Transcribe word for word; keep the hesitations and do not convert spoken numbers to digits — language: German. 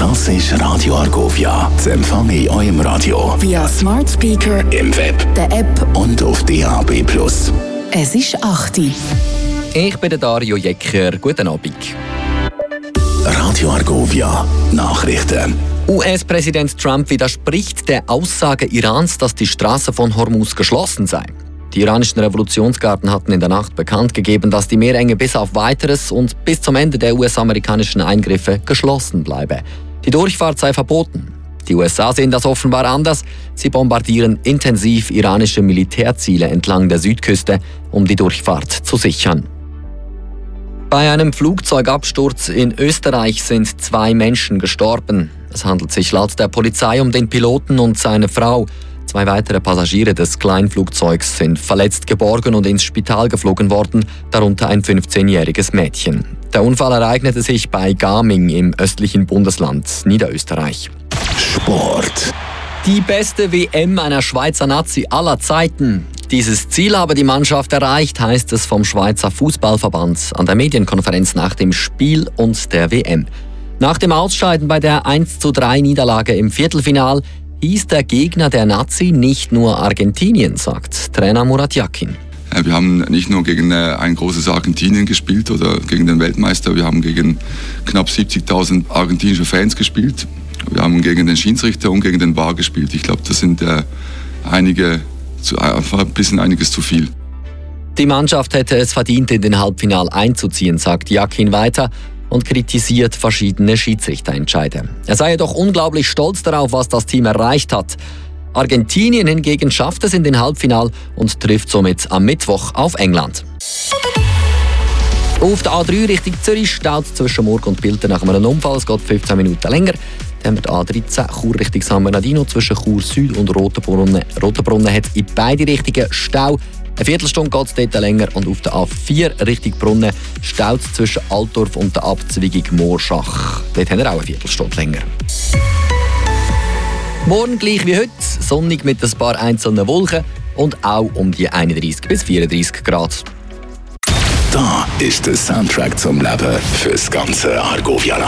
Das ist Radio Argovia. Das Empfang in eurem Radio. Via Smart Speaker, im Web, der App und auf D A B plus. Es ist acht Uhr. Ich bin der Dario Jecker. Guten Abend. Radio Argovia. Nachrichten. U S-Präsident Trump widerspricht der Aussage Irans, dass die Straße von Hormuz geschlossen sei. Die iranischen Revolutionsgarden hatten in der Nacht bekannt gegeben, dass die Meerenge bis auf Weiteres und bis zum Ende der U S-amerikanischen Eingriffe geschlossen bleibe. Die Durchfahrt sei verboten. Die U S A sehen das offenbar anders. Sie bombardieren intensiv iranische Militärziele entlang der Südküste, um die Durchfahrt zu sichern. Bei einem Flugzeugabsturz in Österreich sind zwei Menschen gestorben. Es handelt sich laut der Polizei um den Piloten und seine Frau. Zwei weitere Passagiere des Kleinflugzeugs sind verletzt geborgen und ins Spital geflogen worden, darunter ein fünfzehnjähriges Mädchen. Der Unfall ereignete sich bei Gaming im östlichen Bundesland Niederösterreich. Sport. Die beste W M einer Schweizer Nazi aller Zeiten. Dieses Ziel habe die Mannschaft erreicht, heißt es vom Schweizer Fußballverband an der Medienkonferenz nach dem Spiel und der W M. Nach dem Ausscheiden bei der eins zu drei Niederlage im Viertelfinal hieß der Gegner der Nazi nicht nur Argentinien, sagt Trainer Murat Yakin. Wir haben nicht nur gegen ein großes Argentinien gespielt oder gegen den Weltmeister, wir haben gegen knapp siebzigtausend argentinische Fans gespielt. Wir haben gegen den Schiedsrichter und gegen den V A R gespielt. Ich glaube, das sind äh, einige, zu, einfach ein bisschen einiges zu viel. Die Mannschaft hätte es verdient, in den Halbfinal einzuziehen, sagt Yakin weiter und kritisiert verschiedene Schiedsrichterentscheide. Er sei jedoch unglaublich stolz darauf, was das Team erreicht hat. Argentinien hingegen schafft es in den Halbfinal und trifft somit am Mittwoch auf England. Auf der A drei Richtung Zürich staut es zwischen Murg und Bilten nach einem Unfall. Es geht fünfzehn Minuten länger. Dann haben wir die A dreizehn Chur Richtung San Bernardino zwischen Chur Süd und Rotenbrunnen. Rotenbrunnen hat in beide Richtungen Stau. Eine Viertelstunde geht es dort länger und auf der A vier Richtung Brunnen staut es zwischen Altdorf und der Abzweigung Moorschach. Dort haben wir auch eine Viertelstunde länger. Morgen gleich wie heute, sonnig mit ein paar einzelnen Wolken und auch um die einunddreissig bis vierunddreissig Grad. Da ist der Soundtrack zum Leben fürs ganze Argovia.